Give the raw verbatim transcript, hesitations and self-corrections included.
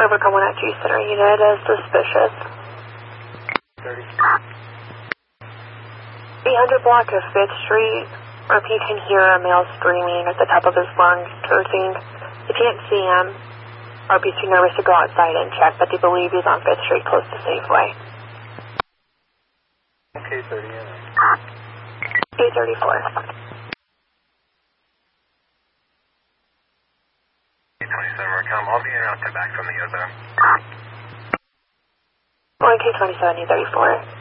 Overcome one at G Center unit as suspicious. thirty. eight hundred block of fifth Street. Or if you can hear a male screaming at the top of his lungs, cursing. If you can't see him, or be too nervous to go outside and check, but they believe he's on fifth Street close to Safeway. Okay, thirty. eight thirty-four. eight twenty-seven, Recom. I'll be in and out to back from the other. one K twenty-seven, eight thirty-four.